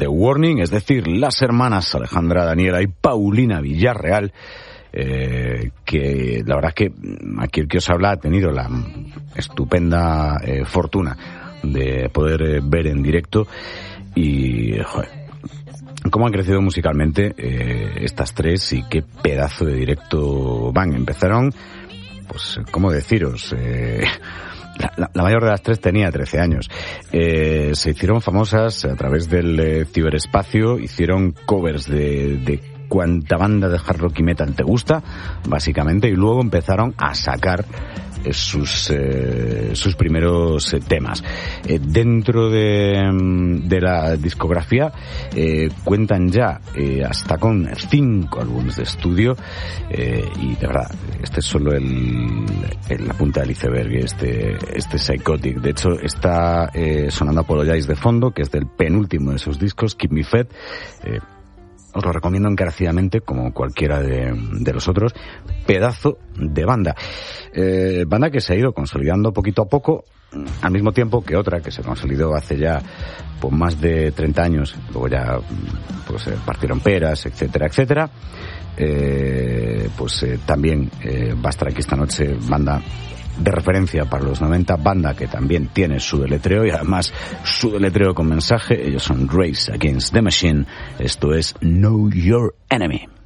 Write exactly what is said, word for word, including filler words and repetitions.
The Warning, es decir, las hermanas Alejandra Daniela y Paulina Villarreal, eh, que la verdad es que aquí el que os habla ha tenido la estupenda eh, fortuna de poder eh, ver en directo y, joder, cómo han crecido musicalmente eh, estas tres y qué pedazo de directo van. Empezaron, pues, ¿cómo deciros? Eh, la, la, la mayor de las tres tenía trece años. Eh, se hicieron famosas a través del eh, ciberespacio, hicieron covers de, de cuanta banda de hard rock y metal te gusta, básicamente, y luego empezaron a sacar sus eh, sus primeros eh, temas. Eh, dentro de, de la discografía eh, cuentan ya eh, hasta con cinco álbumes de estudio eh, y de verdad, este es solo el, el la punta del iceberg, este, este Psychotic. De hecho, está eh, sonando Apologize de fondo, que es del penúltimo de sus discos, Keep Me Fed. Eh, Os lo recomiendo encarecidamente, como cualquiera de, de los otros. Pedazo de banda. Eh, banda que se ha ido consolidando poquito a poco, al mismo tiempo que otra que se consolidó hace ya pues, más de treinta años. Luego ya pues eh, partieron peras, etcétera, etcétera. Eh, pues eh, también eh, va a estar aquí esta noche banda de referencia para los noventa, banda que también tiene su deletreo y además su deletreo con mensaje. Ellos son Rage Against the Machine. Esto es Know Your Enemy.